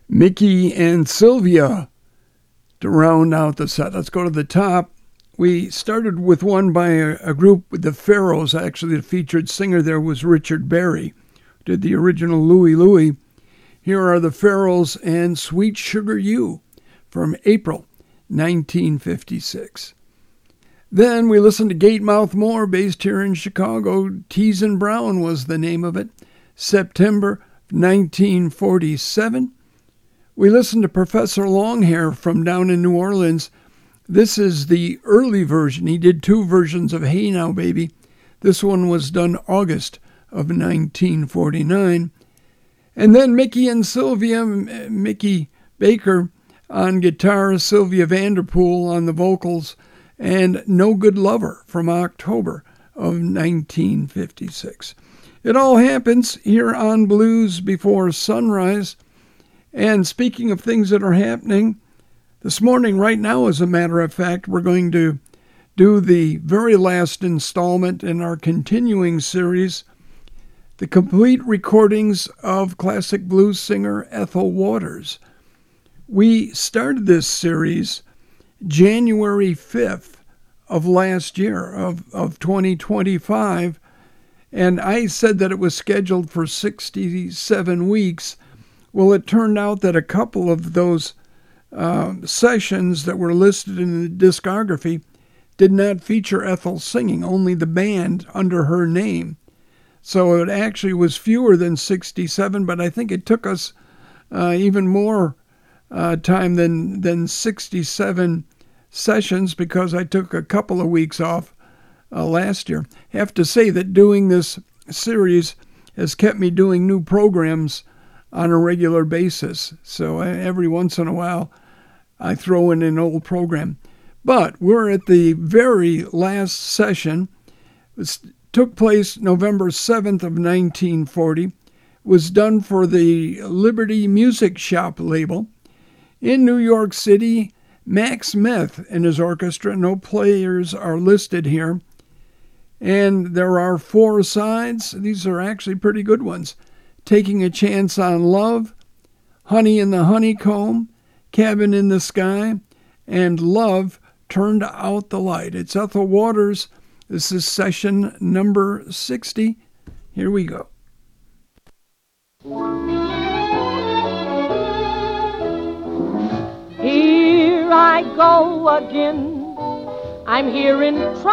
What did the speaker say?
Mickey and Sylvia to round out the set. Let's go to the top. We started with one by a group, the Pharaohs. Actually, the featured singer there was Richard Berry, did the original Louie Louie. Here are the Pharaohs and Sweet Sugar You from April 1956. Then we listened to Gatemouth Moore, based here in Chicago. Tees and Brown was the name of it, September 1947. We listened to Professor Longhair from down in New Orleans. This is the early version. He did two versions of Hey Now Baby. This one was done August of 1949. And then Mickey and Sylvia, Mickey Baker on guitar, Sylvia Vanderpool on the vocals, and No Good Lover from October of 1956. It all happens here on Blues Before Sunrise. And speaking of things that are happening, this morning, right now, as a matter of fact, we're going to do the very last installment in our continuing series, the complete recordings of classic blues singer Ethel Waters. We started this series January 5th of last year, of 2025, and I said that it was scheduled for 67 weeks. Well, it turned out that a couple of those sessions that were listed in the discography did not feature Ethel singing, only the band under her name. So it actually was fewer than 67, but I think it took us even more time than 67 sessions because I took a couple of weeks off last year. I have to say that doing this series has kept me doing new programs on a regular basis. So every once in a while, I throw in an old program. But we're at the very last session. It took place November 7th of 1940. It was done for the Liberty Music Shop label. In New York City, Max Meth and his orchestra. No players are listed here. And there are 4 sides. These are actually pretty good ones. Taking a Chance on Love, Honey in the Honeycomb, Cabin in the Sky, and Love Turned Out the Light. It's Ethel Waters. This is session number 60. Here we go. Here I go again. I'm hearing